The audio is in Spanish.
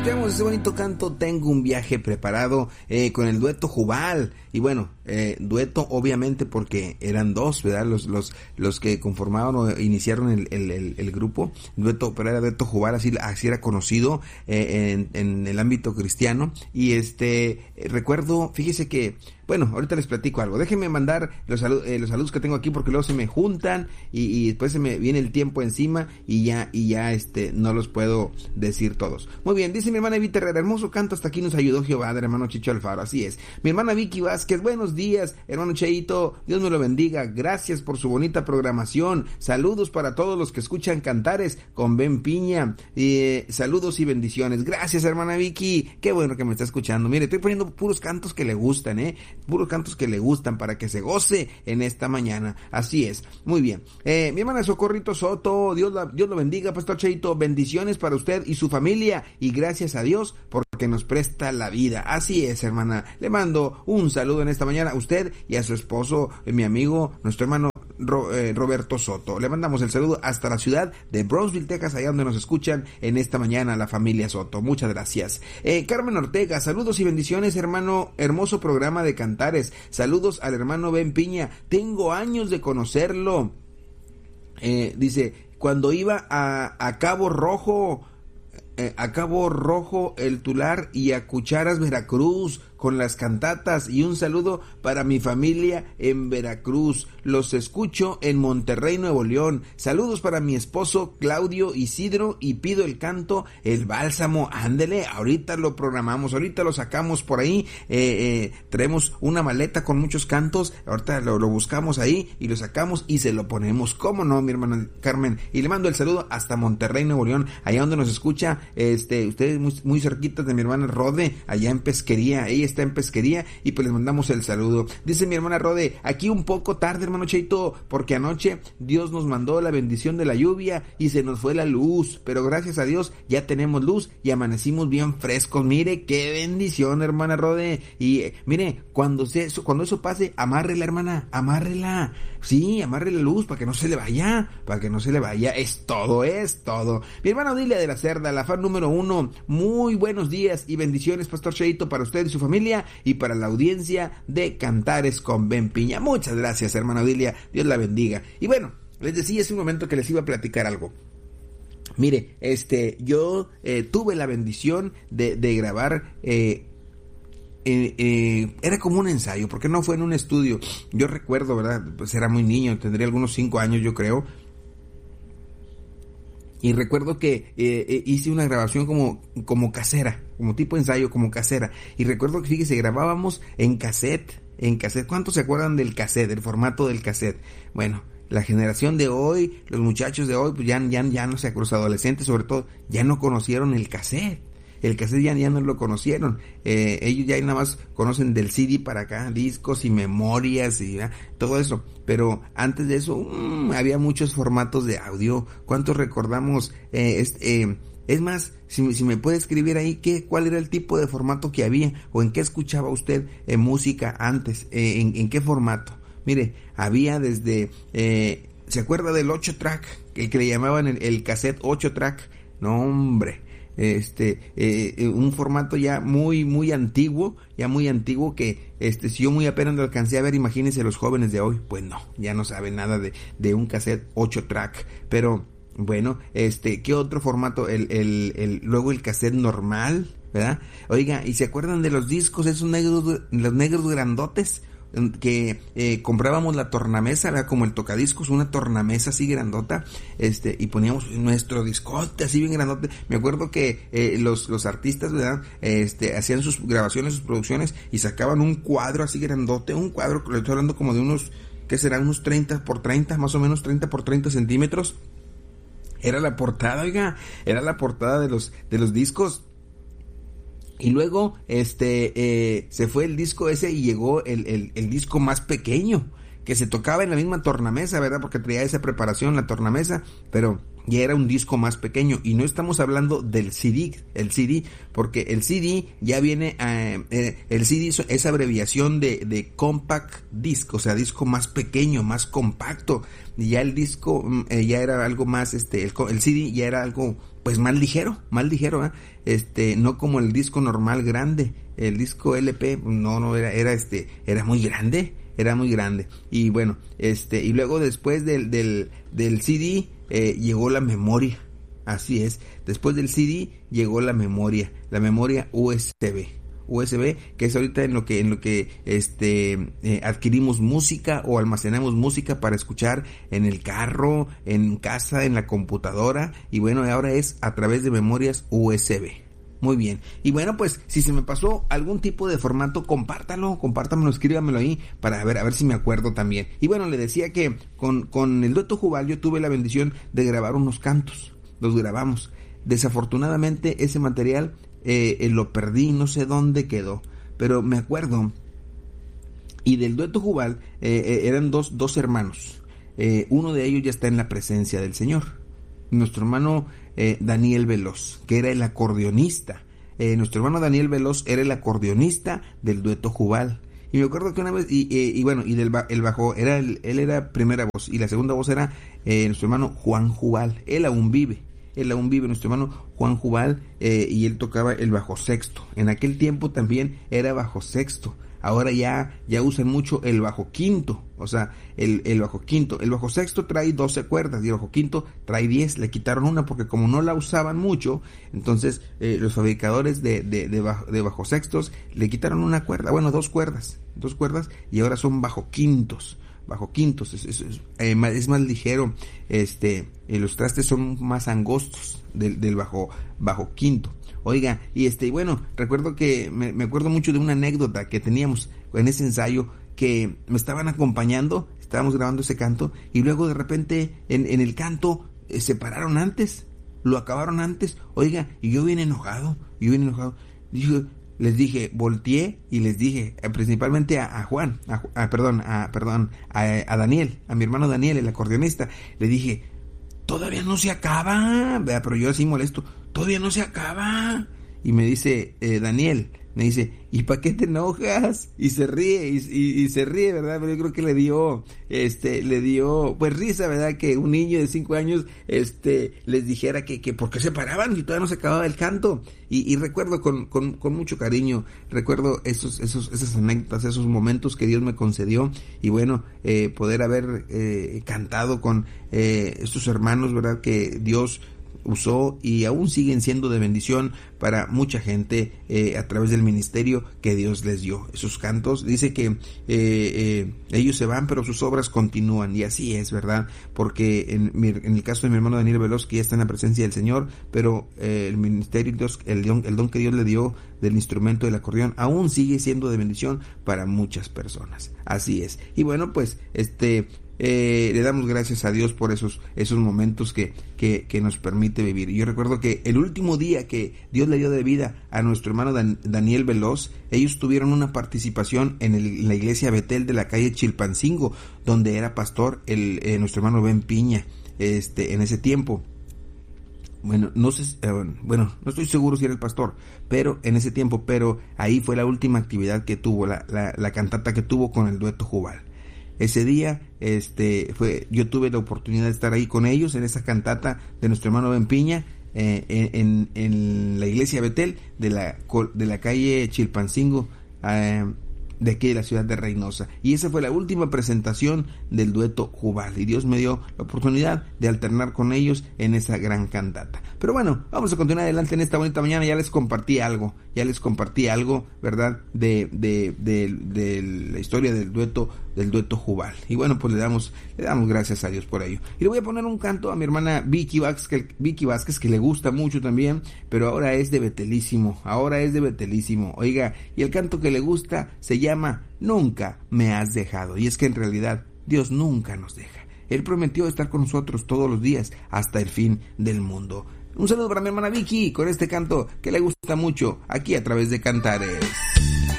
escuchamos ese bonito canto, Tengo un viaje preparado, con el dueto Jubal. Y bueno, dueto obviamente porque eran dos, ¿verdad? Los que conformaban o iniciaron el grupo. Dueto, pero era dueto Jubal, así era conocido en el ámbito cristiano. Y recuerdo, fíjese que, bueno, ahorita les platico algo. Déjenme mandar los saludos que tengo aquí porque luego se me juntan y después se me viene el tiempo encima y ya no los puedo decir todos. Muy bien, dice mi hermana Evita Herrera, hermoso canto, hasta aquí nos ayudó Jehová, del hermano Chicho Alfaro, así es. Mi hermana Vicky Vázquez, buenos días, hermano Cheito, Dios me lo bendiga, gracias por su bonita programación, saludos para todos los que escuchan Cantares con Ben Piña, saludos y bendiciones, gracias hermana Vicky, qué bueno que me está escuchando. Mire, estoy poniendo puros cantos que le gustan, puros cantos que le gustan para que se goce en esta mañana, así es. Muy bien, mi hermana Socorrito Soto, Dios lo bendiga, Pastor Cheito, bendiciones para usted y su familia y gracias a Dios porque nos presta la vida. Así es, hermana, le mando un saludo en esta mañana a usted y a su esposo, mi amigo, nuestro hermano Roberto Soto. Le mandamos el saludo hasta la ciudad de Brownsville, Texas, allá donde nos escuchan en esta mañana la familia Soto. Muchas gracias. Carmen Ortega, saludos y bendiciones, hermano, hermoso programa de Cantares. Saludos al hermano Ben Piña, tengo años de conocerlo. Dice, cuando iba a Cabo Rojo, el Tular y a Cucharas, Veracruz, con las cantatas, y un saludo para mi familia en Veracruz. Los escucho en Monterrey, Nuevo León. Saludos para mi esposo Claudio Isidro y pido el canto El Bálsamo. Ándele, ahorita lo programamos, ahorita lo sacamos por ahí. Traemos una maleta con muchos cantos, ahorita lo buscamos ahí y lo sacamos y se lo ponemos. ¿Cómo no, mi hermana Carmen? Y le mando el saludo hasta Monterrey, Nuevo León, allá donde nos escucha, ustedes muy cerquitas de mi hermana Rode, allá en Pesquería. Ella está en Pesquería y pues les mandamos el saludo. Dice mi hermana Rode, aquí un poco tarde, hermano Cheito, porque anoche Dios nos mandó la bendición de la lluvia y se nos fue la luz, pero gracias a Dios ya tenemos luz y amanecimos bien frescos. Mire qué bendición, hermana Rode. Y mire, cuando eso pase, amárrela, hermana, amárrela. Sí, amarre la luz para que no se le vaya, es todo. Mi hermana Odilia de la Cerda, la fan número 1, muy buenos días y bendiciones, Pastor Cheito, para usted y su familia y para la audiencia de Cantares con Ben Piña. Muchas gracias, hermana Odilia, Dios la bendiga. Y bueno, les decía hace un momento que les iba a platicar algo. Mire, yo tuve la bendición de grabar, era como un ensayo, porque no fue en un estudio. Yo recuerdo, ¿verdad? Pues era muy niño, tendría algunos 5 años, yo creo. Y recuerdo que hice una grabación como casera, como tipo ensayo, como casera. Y recuerdo que, fíjese, grabábamos en cassette. ¿Cuántos se acuerdan del cassette, del formato del cassette? Bueno, la generación de hoy, los muchachos de hoy, pues ya no sé, los adolescentes sobre todo, ya no conocieron el cassette. El cassette ya no lo conocieron. Ellos ya nada más conocen del CD para acá, discos y memorias y todo eso. Pero antes de eso, había muchos formatos de audio. ¿Cuántos recordamos? Es más, si me puede escribir ahí cuál era el tipo de formato que había o en qué escuchaba usted música antes, en qué formato. Mire, había desde, ¿se acuerda del 8-track? El que le llamaban el cassette 8-track. No, hombre. Un formato ya muy antiguo que si yo muy apenas lo alcancé a ver, imagínense los jóvenes de hoy, pues no, ya no saben nada de un cassette 8-track, pero bueno, ¿qué otro formato? Luego el cassette normal, ¿verdad? Oiga, ¿y se acuerdan de los discos esos los negros grandotes? Que comprábamos la tornamesa, ¿verdad? Como el tocadiscos, una tornamesa así grandota, y poníamos nuestro discote así bien grandote. Me acuerdo que los artistas, ¿verdad? Hacían sus grabaciones, sus producciones y sacaban un cuadro así grandote, un cuadro que le estoy hablando como de unos, ¿qué será? Unos 30 por 30, más o menos 30 por 30 centímetros. Era la portada, oiga, era la portada de los discos. Y luego, se fue el disco ese y llegó el disco más pequeño, que se tocaba en la misma tornamesa, ¿verdad? Porque traía esa preparación, la tornamesa, pero ya era un disco más pequeño. Y no estamos hablando del CD, porque el CD ya viene, el CD es abreviación de compact disc, o sea, disco más pequeño, más compacto. Y ya el disco ya era algo más, el CD ya era algo pues más ligero, ¿eh? No como el disco normal grande, el disco LP, era muy grande, y bueno, y luego después del CD, llegó la memoria, así es, después del CD llegó la memoria USB, que es ahorita en lo que adquirimos música o almacenamos música para escuchar en el carro, en casa, en la computadora, y bueno, ahora es a través de memorias USB. Muy bien. Y bueno, pues si se me pasó algún tipo de formato, compártamelo, escríbamelo ahí para ver, a ver si me acuerdo también. Y bueno, le decía que con el Dueto Jubal yo tuve la bendición de grabar unos cantos. Los grabamos. Desafortunadamente ese material lo perdí, no sé dónde quedó, pero me acuerdo. Y del Dueto Jubal eran dos hermanos. Uno de ellos ya está en la presencia del Señor. Nuestro hermano Daniel Veloz, que era el acordeonista. Nuestro hermano Daniel Veloz era el acordeonista del Dueto Jubal. Y me acuerdo que una vez, el bajo, él era primera voz, y la segunda voz era nuestro hermano Juan Jubal. Él aún vive, nuestro hermano Juan Jubal, y él tocaba el bajo sexto. En aquel tiempo también era bajo sexto. Ahora ya usan mucho el bajo quinto, o sea, el bajo quinto. El bajo sexto trae 12 cuerdas y el bajo quinto trae 10. Le quitaron una porque como no la usaban mucho, entonces los fabricadores de bajo sextos le quitaron una cuerda, bueno, dos cuerdas, y ahora son bajo quintos. Es más ligero, los trastes son más angostos del bajo quinto. Oiga, y bueno, recuerdo que me acuerdo mucho de una anécdota que teníamos en ese ensayo, que me estaban acompañando, estábamos grabando ese canto, y luego de repente en el canto se pararon antes, lo acabaron antes. Oiga, y yo bien enojado, les dije, volteé y les dije, principalmente a Daniel, a mi hermano Daniel, el acordeonista, le dije, todavía no se acaba, pero yo así molesto, todavía no se acaba. Y me dice Daniel, ¿y para qué te enojas? Y se ríe, y se ríe, ¿verdad? Pero yo creo que le dio pues risa, ¿verdad? Que un niño de 5 años les dijera que por qué se paraban y todavía no se acababa el canto. Y recuerdo con mucho cariño, recuerdo esas anécdotas, esos momentos que Dios me concedió, y bueno, poder haber cantado con estos hermanos, ¿verdad? Que Dios usó y aún siguen siendo de bendición para mucha gente a través del ministerio que Dios les dio. Esos cantos, dice que ellos se van, pero sus obras continúan, y así es, ¿verdad? Porque en el caso de mi hermano Daniel Veloz, que ya está en la presencia del Señor, pero el ministerio, el don que Dios le dio del instrumento del acordeón aún sigue siendo de bendición para muchas personas. Así es. Y bueno, pues le damos gracias a Dios por esos momentos que nos permite vivir. Yo recuerdo que el último día que Dios le dio de vida a nuestro hermano Daniel Veloz, ellos tuvieron una participación en la iglesia Betel de la calle Chilpancingo, donde era pastor nuestro hermano Ben Piña, en ese tiempo. Bueno, no estoy seguro si era el pastor, pero en ese tiempo, ahí fue la última actividad que tuvo, la cantata que tuvo con el Dueto Jubal. Ese día, yo tuve la oportunidad de estar ahí con ellos en esa cantata de nuestro hermano Ben Piña, en la iglesia Betel de la calle Chilpancingo, de aquí de la ciudad de Reynosa. Y esa fue la última presentación del Dueto Jubal, y Dios me dio la oportunidad de alternar con ellos en esa gran cantata. Pero bueno, vamos a continuar adelante en esta bonita mañana. Ya les compartí algo, ¿verdad? De la historia del Dueto Jubal. Y bueno, pues le damos gracias a Dios por ello. Y le voy a poner un canto a mi hermana Vicky Vázquez, que le gusta mucho también, pero ahora es de Betelísimo. Oiga, y el canto que le gusta se llama Nunca me has dejado. Y es que en realidad Dios nunca nos deja. Él prometió estar con nosotros todos los días hasta el fin del mundo. Un saludo para mi hermana Vicky con este canto que le gusta mucho aquí a través de Cantares.